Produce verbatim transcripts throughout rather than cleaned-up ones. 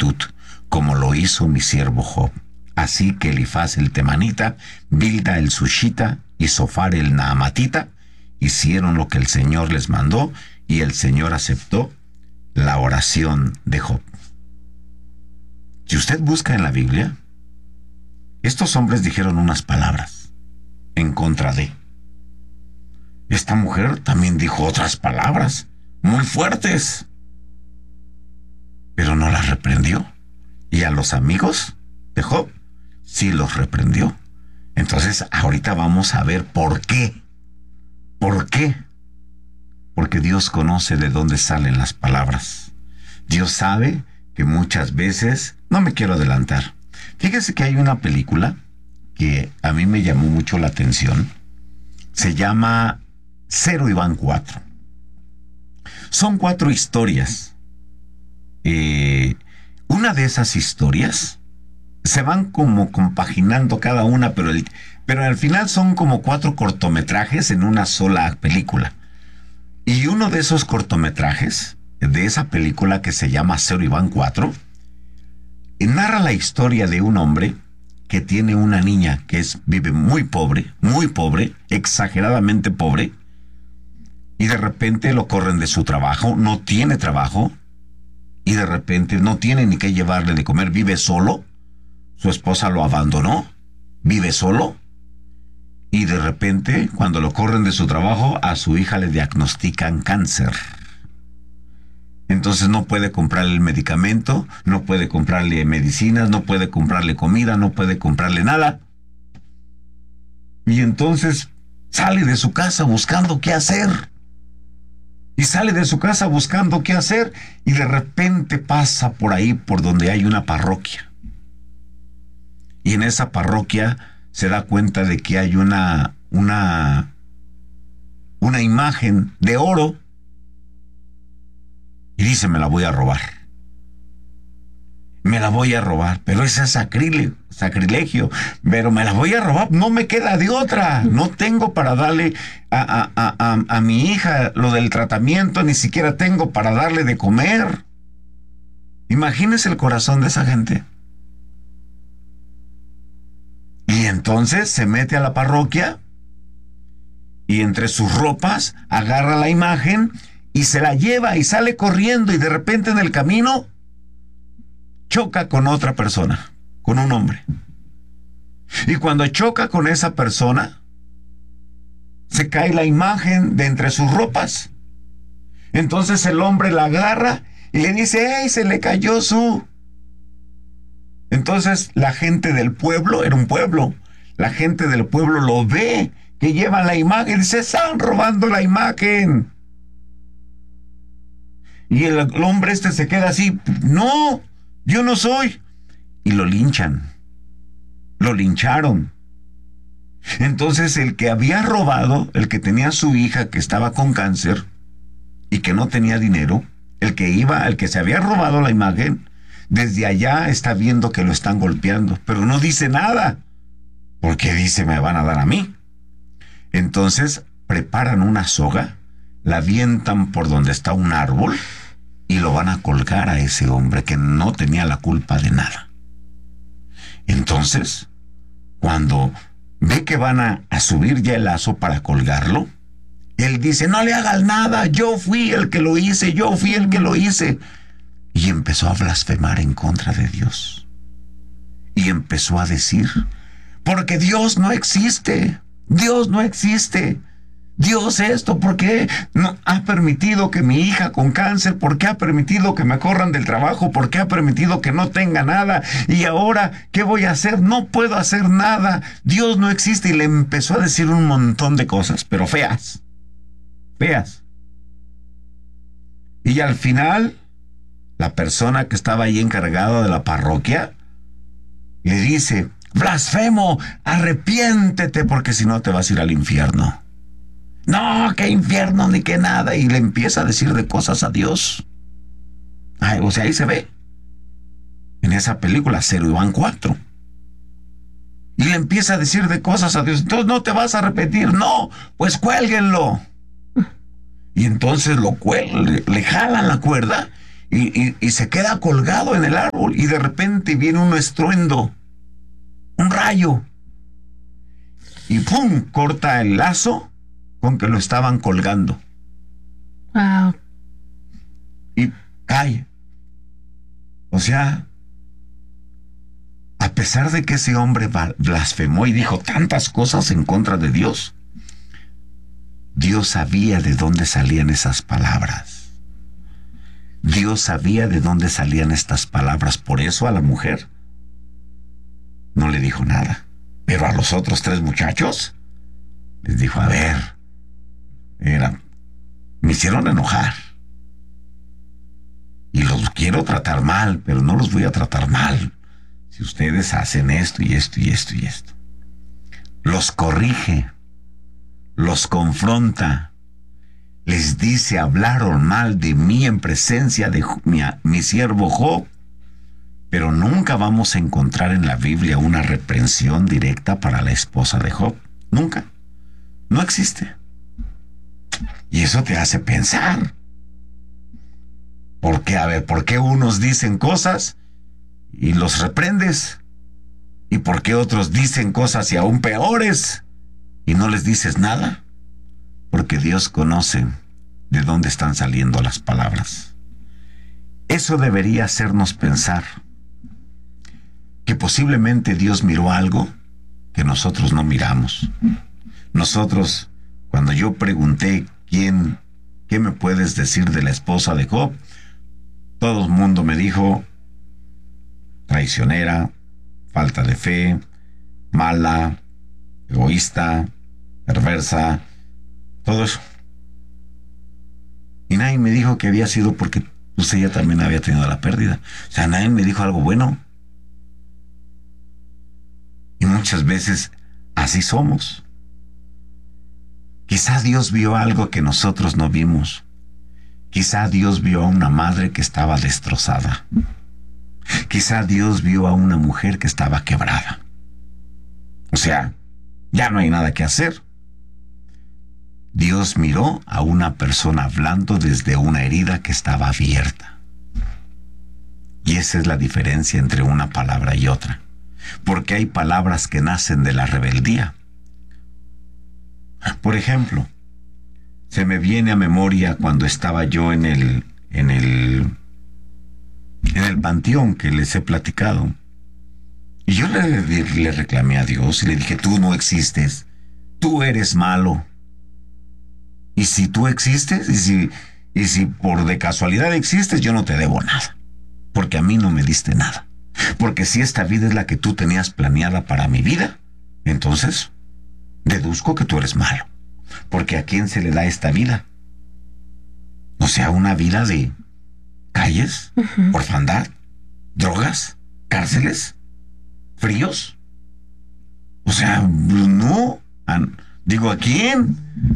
rectitud, como lo hizo mi siervo Job. Así que Elifaz el temanita, Bilda el sushita y Zofar el naamatita hicieron lo que el Señor les mandó, y el Señor aceptó la oración de Job. Si usted busca en la Biblia, estos hombres dijeron unas palabras en contra de. Esta mujer también dijo otras palabras muy fuertes, pero no las reprendió. Y a los amigos de Job sí los reprendió. Entonces, ahorita vamos a ver por qué. ¿Por qué? Porque Dios conoce de dónde salen las palabras. Dios sabe que muchas veces... No me quiero adelantar. Fíjese que hay una película que a mí me llamó mucho la atención. Se llama Cero y van cuatro. Son cuatro historias. Eh, una de esas historias se van como compaginando cada una, pero, el, pero al final son como cuatro cortometrajes en una sola película. Y uno de esos cortometrajes, de esa película que se llama Cero y van cuatro, narra la historia de un hombre que tiene una niña que es, vive muy pobre, muy pobre, exageradamente pobre, y de repente lo corren de su trabajo, no tiene trabajo, y de repente no tiene ni qué llevarle de comer, vive solo, su esposa lo abandonó, vive solo, y de repente, cuando lo corren de su trabajo, a su hija le diagnostican cáncer. Entonces no puede comprarle el medicamento, no puede comprarle medicinas, no puede comprarle comida, no puede comprarle nada. Y entonces sale de su casa buscando qué hacer. Y sale de su casa buscando qué hacer, y de repente pasa por ahí por donde hay una parroquia. Y en esa parroquia se da cuenta de que hay una, una, una imagen de oro. Y dice, me la voy a robar. Me la voy a robar. Pero ese es sacrilegio, sacrilegio. Pero me la voy a robar. No me queda de otra. No tengo para darle a, a, a, a, a mi hija lo del tratamiento. Ni siquiera tengo para darle de comer. Imagínese el corazón de esa gente. Y entonces se mete a la parroquia y entre sus ropas agarra la imagen y se la lleva y sale corriendo, y de repente en el camino choca con otra persona, con un hombre. Y cuando choca con esa persona, se cae la imagen de entre sus ropas. Entonces el hombre la agarra y le dice, ¡hey! Se le cayó su... Entonces la gente del pueblo, era un pueblo, la gente del pueblo lo ve, que llevan la imagen, y dice, están robando la imagen. Y el, el hombre este se queda así, no, yo no soy. Y lo linchan, lo lincharon. Entonces el que había robado, el que tenía a su hija que estaba con cáncer y que no tenía dinero, el que iba, el que se había robado la imagen, desde allá está viendo que lo están golpeando, pero no dice nada, porque dice, me van a dar a mí. Entonces preparan una soga, la avientan por donde está un árbol y lo van a colgar a ese hombre que no tenía la culpa de nada. Entonces, cuando ve que van a, a subir ya el lazo para colgarlo, él dice, no le hagan nada, yo fui el que lo hice, yo fui el que lo hice. Y empezó a blasfemar en contra de Dios. Y empezó a decir, porque Dios no existe, Dios no existe. Dios esto, ¿por qué no ha permitido que mi hija con cáncer? ¿Por qué ha permitido que me corran del trabajo? ¿Por qué ha permitido que no tenga nada? Y ahora, ¿qué voy a hacer? No puedo hacer nada. Dios no existe. Y le empezó a decir un montón de cosas, pero feas. Feas. Y al final, la persona que estaba ahí encargada de la parroquia le dice, blasfemo, arrepiéntete, porque si no te vas a ir al infierno. No, qué infierno, ni qué nada. Y le empieza a decir de cosas a Dios. Ay, o sea, ahí se ve. En esa película, Cero y van cuatro. Y le empieza a decir de cosas a Dios. Entonces no te vas a arrepentir. No, pues cuélguenlo. Y entonces lo cuelgan, le, le jalan la cuerda y, y, y se queda colgado en el árbol y de repente viene un estruendo, un rayo, y ¡pum! Corta el lazo con que lo estaban colgando. Wow. Y cae. O sea, a pesar de que ese hombre blasfemó y dijo tantas cosas en contra de Dios, Dios sabía de dónde salían esas palabras. Dios sabía de dónde salían estas palabras. Por eso a la mujer no le dijo nada. Pero a los otros tres muchachos les dijo, a ver, era, me hicieron enojar. Y los quiero tratar mal, pero no los voy a tratar mal si ustedes hacen esto y esto y esto y esto. Los corrige, los confronta, les dice, hablaron mal de mí en presencia de mi, mi siervo Job, pero nunca vamos a encontrar en la Biblia una reprensión directa para la esposa de Job. Nunca. No existe. Y eso te hace pensar. ¿Por qué? A ver, ¿por qué unos dicen cosas y los reprendes? ¿Y por qué otros dicen cosas y aún peores y no les dices nada? Porque Dios conoce de dónde están saliendo las palabras. Eso debería hacernos pensar que posiblemente Dios miró algo que nosotros no miramos. Nosotros, cuando yo pregunté quién, ¿qué me puedes decir de la esposa de Job? Todo el mundo me dijo traicionera, falta de fe, mala, egoísta, perversa, todo eso. Y nadie me dijo que había sido porque pues ella también había tenido la pérdida. O sea, nadie me dijo algo bueno. Y muchas veces así somos. Quizá Dios vio algo que nosotros no vimos. Quizá Dios vio a una madre que estaba destrozada. Quizá Dios vio a una mujer que estaba quebrada. O sea, ya no hay nada que hacer. Dios miró a una persona hablando desde una herida que estaba abierta. Y esa es la diferencia entre una palabra y otra. Porque hay palabras que nacen de la rebeldía. Por ejemplo, se me viene a memoria cuando estaba yo en el, en el, en el panteón que les he platicado. Y yo le, le reclamé a Dios y le dije, tú no existes, tú eres malo. Y si tú existes, y si, y si por de casualidad existes, yo no te debo nada. Porque a mí no me diste nada. Porque si esta vida es la que tú tenías planeada para mi vida, entonces deduzco que tú eres malo. Porque ¿a quién se le da esta vida? O sea, una vida de calles, uh-huh. orfandad, drogas, cárceles, fríos. O sea, no. Digo, ¿a quién?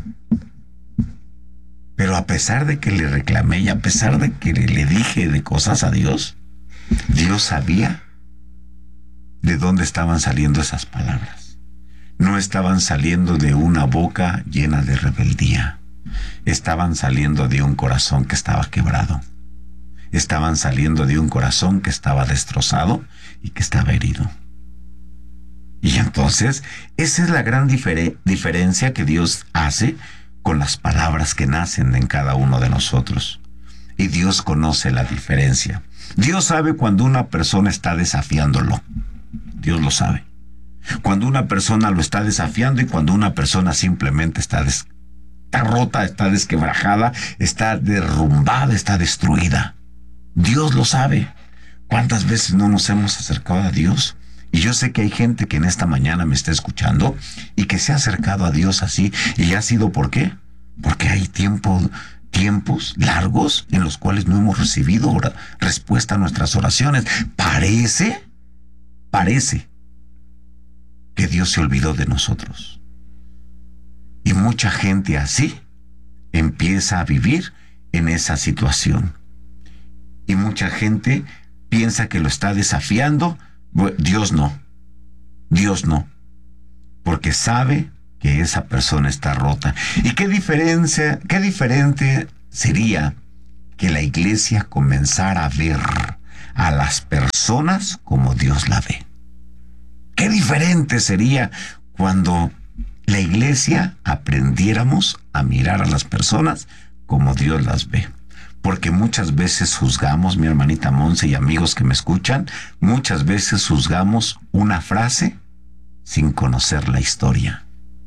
Pero a pesar de que le reclamé y a pesar de que le dije de cosas a Dios, Dios sabía de dónde estaban saliendo esas palabras. No estaban saliendo de una boca llena de rebeldía. Estaban saliendo de un corazón que estaba quebrado. Estaban saliendo de un corazón que estaba destrozado y que estaba herido. Y entonces, esa es la gran difer- diferencia que Dios hace con las palabras que nacen en cada uno de nosotros. Y Dios conoce la diferencia. Dios sabe cuando una persona está desafiándolo. Dios lo sabe. Cuando una persona lo está desafiando y cuando una persona simplemente está, des- está rota, está desquebrajada, está derrumbada, está destruida. Dios lo sabe. ¿Cuántas veces no nos hemos acercado a Dios? Y yo sé que hay gente que en esta mañana me está escuchando y que se ha acercado a Dios así. ¿Y ha sido por qué? Porque hay tiempo, tiempos largos en los cuales no hemos recibido ora- respuesta a nuestras oraciones. Parece, parece que Dios se olvidó de nosotros. Y mucha gente así empieza a vivir en esa situación. Y mucha gente piensa que lo está desafiando. Dios no, Dios no, porque sabe que esa persona está rota. ¿Y qué diferencia, qué diferente sería que la iglesia comenzara a ver a las personas como Dios la ve. Qué diferente sería cuando la iglesia aprendiéramos a mirar a las personas como Dios las ve. Porque muchas veces juzgamos, mi hermanita Monse y amigos que me escuchan, muchas veces juzgamos una frase sin conocer la historia.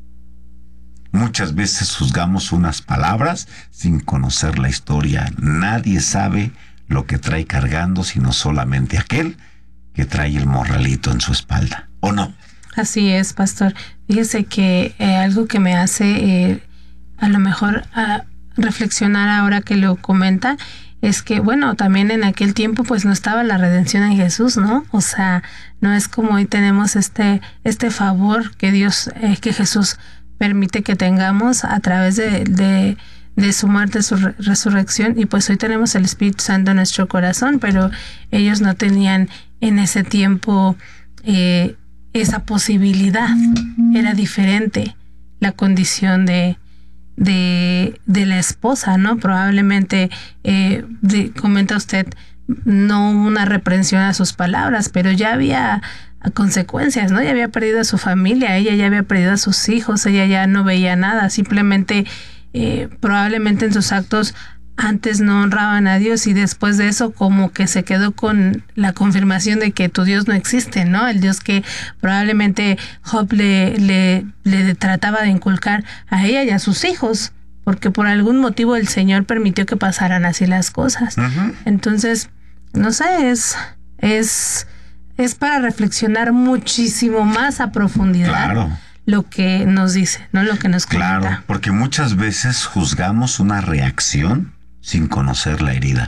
Muchas veces juzgamos unas palabras sin conocer la historia. Nadie sabe lo que trae cargando, sino solamente aquel que trae el morralito en su espalda. ¿O no? Así es, pastor. Fíjese que eh, algo que me hace eh, a lo mejor uh, reflexionar ahora que lo comenta es que, bueno, también en aquel tiempo pues no estaba la redención en Jesús, ¿no? O sea, no es como hoy tenemos este este favor que Dios, eh, que Jesús permite que tengamos a través de, de, de su muerte, su re- resurrección, y pues hoy tenemos el Espíritu Santo en nuestro corazón, pero ellos no tenían en ese tiempo eh, esa posibilidad. Era diferente la condición de de, de la esposa, ¿no? Probablemente, eh, de, comenta usted, no una reprensión a sus palabras, pero ya había consecuencias, ¿no? Ya había perdido a su familia, ella ya había perdido a sus hijos, ella ya no veía nada, simplemente eh, probablemente en sus actos antes no honraban a Dios y después de eso como que se quedó con la confirmación de que tu Dios no existe, ¿no? El Dios que probablemente Job le, le, le trataba de inculcar a ella y a sus hijos, porque por algún motivo el Señor permitió que pasaran así las cosas. Uh-huh. Entonces, no sé, es, es, es para reflexionar muchísimo más a profundidad. Claro. Lo que nos dice, ¿no? Lo que nos comenta. Claro, porque muchas veces juzgamos una reacción sin conocer la herida.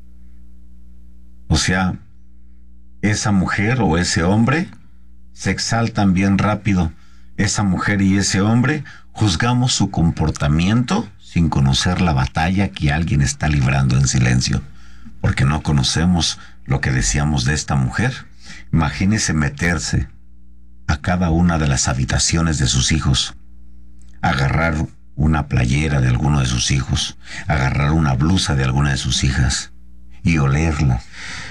O sea, esa mujer o ese hombre se exaltan bien rápido. Esa mujer y ese hombre juzgamos su comportamiento sin conocer la batalla que alguien está librando en silencio, porque no conocemos lo que decíamos de esta mujer. Imagínese meterse a cada una de las habitaciones de sus hijos, agarrar una playera de alguno de sus hijos, agarrar una blusa de alguna de sus hijas y olerlas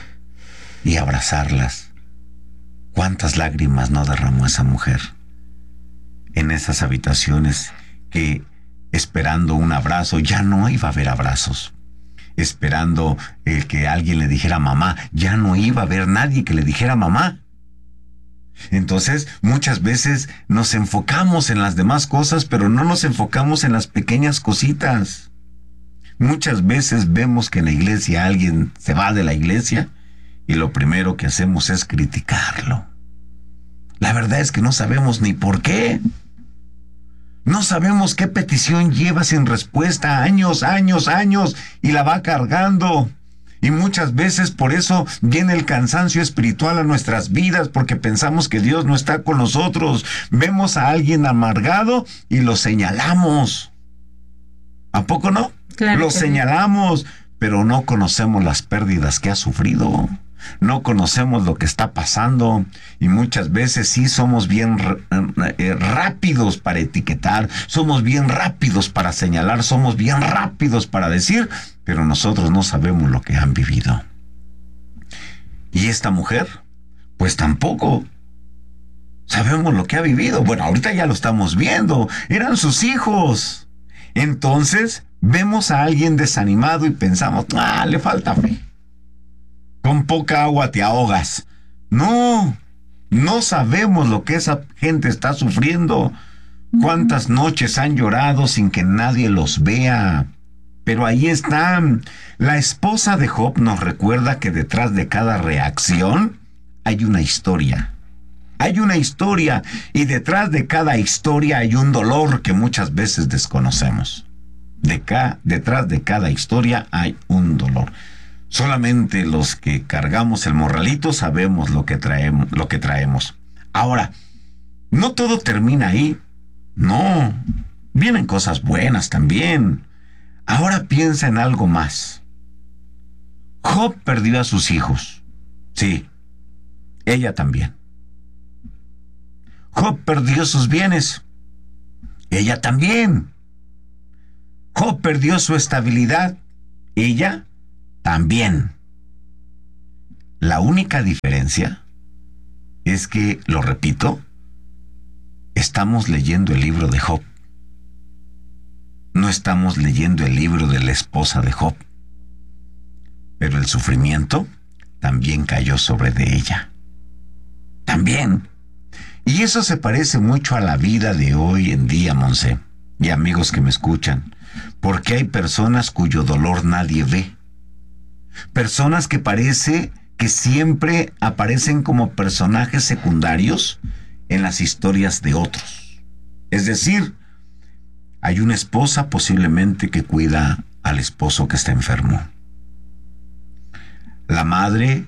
y abrazarlas. ¿Cuántas lágrimas no derramó esa mujer en esas habitaciones que, esperando un abrazo, ya no iba a haber abrazos? Esperando el que alguien le dijera mamá, ya no iba a haber nadie que le dijera mamá. Entonces, muchas veces nos enfocamos en las demás cosas, pero no nos enfocamos en las pequeñas cositas. Muchas veces vemos que en la iglesia alguien se va de la iglesia y lo primero que hacemos es criticarlo. La verdad es que no sabemos ni por qué. No sabemos qué petición lleva sin respuesta años, años, años y la va cargando. Y muchas veces por eso viene el cansancio espiritual a nuestras vidas, porque pensamos que Dios no está con nosotros. Vemos a alguien amargado y lo señalamos. ¿A poco no? Claro lo que señalamos, pero no conocemos las pérdidas que ha sufrido. No conocemos lo que está pasando y muchas veces sí somos bien eh, rápidos para etiquetar, somos bien rápidos para señalar, somos bien rápidos para decir, pero nosotros no sabemos lo que han vivido. Y esta mujer, pues tampoco sabemos lo que ha vivido. Bueno, ahorita ya lo estamos viendo, eran sus hijos. Entonces vemos a alguien desanimado y pensamos, ah, le falta fe. Con poca agua te ahogas. No, no sabemos lo que esa gente está sufriendo. Cuántas noches han llorado sin que nadie los vea. Pero ahí están. La esposa de Job nos recuerda que detrás de cada reacción hay una historia. Hay una historia y detrás de cada historia hay un dolor que muchas veces desconocemos. De ca- detrás de cada historia hay un dolor. Solamente los que cargamos el morralito sabemos lo que traemos, lo que traemos. Ahora, no todo termina ahí. No, vienen cosas buenas también. Ahora piensa en algo más. Job perdió a sus hijos. Sí, ella también. Job perdió sus bienes. Ella también. Job perdió su estabilidad. Ella también. La única diferencia es que, lo repito, estamos leyendo el libro de Job. No estamos leyendo el libro de la esposa de Job. Pero el sufrimiento también cayó sobre de ella. También. Y eso se parece mucho a la vida de hoy en día, Monse, y amigos que me escuchan, porque hay personas cuyo dolor nadie ve. Personas que parece que siempre aparecen como personajes secundarios en las historias de otros. Es decir, hay una esposa posiblemente que cuida al esposo que está enfermo. La madre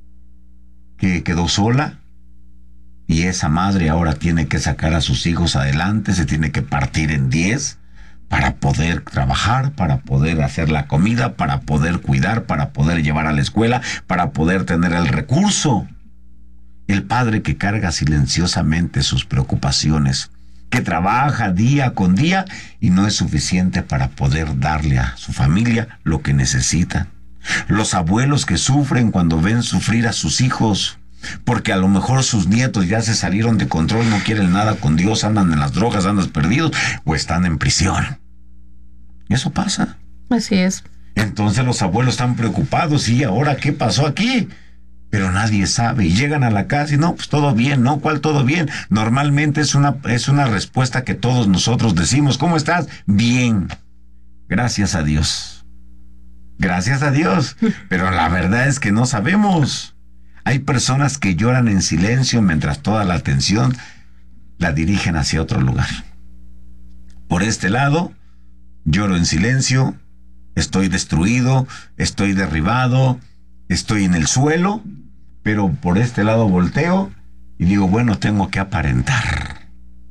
que quedó sola y esa madre ahora tiene que sacar a sus hijos adelante, se tiene que partir en diez para poder trabajar, para poder hacer la comida, para poder cuidar, para poder llevar a la escuela, para poder tener el recurso. El padre que carga silenciosamente sus preocupaciones, que trabaja día con día y no es suficiente para poder darle a su familia lo que necesita. Los abuelos que sufren cuando ven sufrir a sus hijos, porque a lo mejor sus nietos ya se salieron de control, no quieren nada con Dios, andan en las drogas, andan perdidos o están en prisión. Eso pasa. Así es. Entonces los abuelos están preocupados, ¿y ahora qué pasó aquí? Pero nadie sabe, y llegan a la casa y no, pues todo bien, ¿no? ¿Cuál todo bien? Normalmente es una, es una respuesta que todos nosotros decimos. ¿Cómo estás? Bien. Gracias a Dios. Gracias a Dios. Pero la verdad es que no sabemos. Hay personas que lloran en silencio mientras toda la atención la dirigen hacia otro lugar. Por este lado, lloro en silencio, estoy destruido, estoy derribado, estoy en el suelo, pero por este lado volteo y digo, bueno, tengo que aparentar.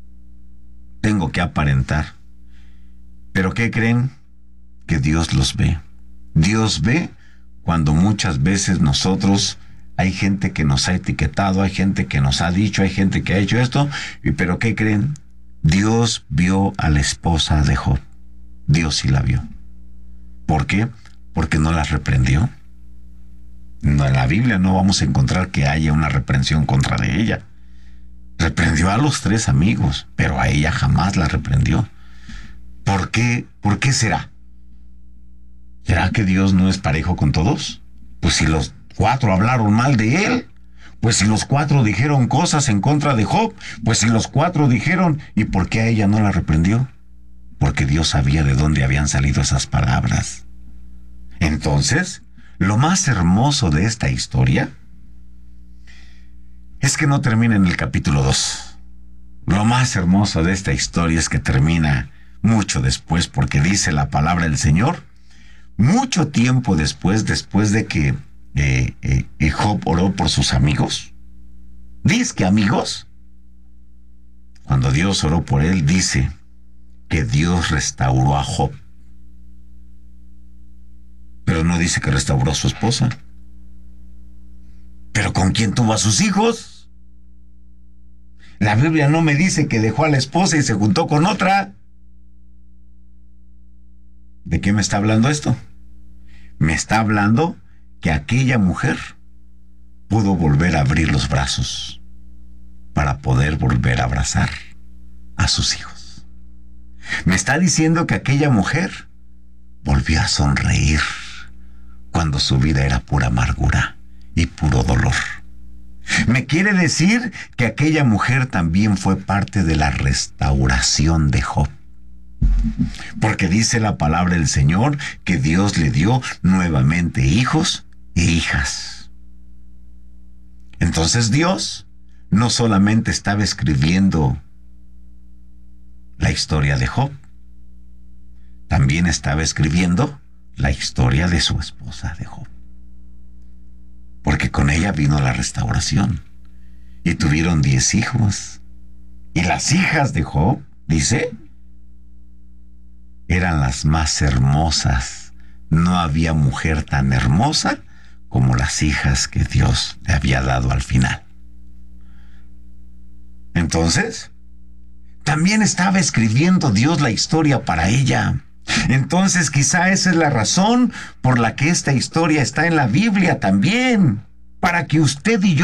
Tengo que aparentar. ¿Pero qué creen? Que Dios los ve. Dios ve cuando muchas veces nosotros, hay gente que nos ha etiquetado, hay gente que nos ha dicho, hay gente que ha hecho esto, pero ¿qué creen? Dios vio a la esposa de Job. Dios sí la vio. ¿Por qué? Porque no la reprendió. No, en la Biblia no vamos a encontrar que haya una reprensión contra de ella. Reprendió a los tres amigos, pero a ella jamás la reprendió. ¿Por qué? ¿Por qué será? ¿Será que Dios no es parejo con todos? Pues si los cuatro hablaron mal de él, pues si los cuatro dijeron cosas en contra de Job, pues si los cuatro dijeron, ¿y por qué a ella no la reprendió? Porque Dios sabía de dónde habían salido esas palabras. Entonces, lo más hermoso de esta historia es que no termina en el capítulo dos. Lo más hermoso de esta historia es que termina mucho después, porque dice la palabra del Señor, mucho tiempo después, después de que eh, eh, Job oró por sus amigos. Dice que amigos, cuando Dios oró por él, dice que Dios restauró a Job. Pero no dice que restauró a su esposa. ¿Pero con quién tuvo a sus hijos? La Biblia no me dice que dejó a la esposa y se juntó con otra. ¿De qué me está hablando esto? Me está hablando que aquella mujer pudo volver a abrir los brazos para poder volver a abrazar a sus hijos. Me está diciendo que aquella mujer volvió a sonreír cuando su vida era pura amargura y puro dolor. Me quiere decir que aquella mujer también fue parte de la restauración de Job. Porque dice la palabra del Señor que Dios le dio nuevamente hijos e hijas. Entonces Dios no solamente estaba escribiendo la historia de Job, también estaba escribiendo la historia de su esposa de Job. Porque con ella vino la restauración. Y tuvieron diez hijos. Y las hijas de Job, dice, eran las más hermosas. No había mujer tan hermosa como las hijas que Dios le había dado al final. Entonces, también estaba escribiendo Dios la historia para ella. Entonces quizá esa es la razón por la que esta historia está en la Biblia también, para que usted y yo